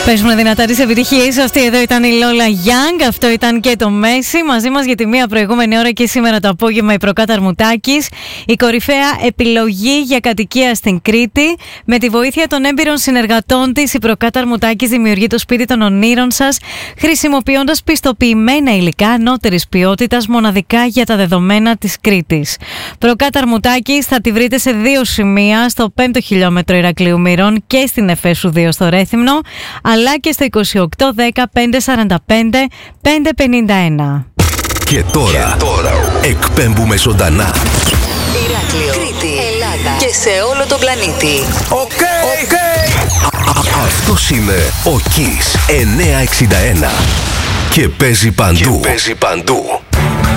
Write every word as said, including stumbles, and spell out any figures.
Παίζουμε δυνατά τις επιτυχίες. Αυτή εδώ ήταν η Lola Young. Αυτό ήταν και το Μέση. Μαζί μας για τη μία προηγούμενη ώρα και σήμερα το απόγευμα η Προκάταρ Μουτάκης. Η κορυφαία επιλογή για κατοικία στην Κρήτη. Με τη βοήθεια των έμπειρων συνεργατών της, η Προκάταρ Μουτάκης δημιουργεί το σπίτι των ονείρων σας, χρησιμοποιώντας πιστοποιημένα υλικά ανώτερης ποιότητας, μοναδικά για τα δεδομένα της Κρήτης. Προκάταρ Μουτάκης θα τη βρείτε σε δύο σημεία, στο πέμπτο χιλιόμετρο Ηρακλείου Μυρών και στην Εφέσου δύο στο Ρέθυμνο, αλλά και στο είκοσι οκτώ δέκα πεντακόσια σαράντα πέντε πεντακόσια πενήντα ένα. Και τώρα, και τώρα εκπέμπουμε ζωντανά Ηράκλειο, Κρήτη, Ελλάδα και σε όλο τον πλανήτη. Οκ, okay, okay. Αυτός είναι ο Kiss εννιακόσια εξήντα ένα και παίζει παντού. Και παίζει παντού.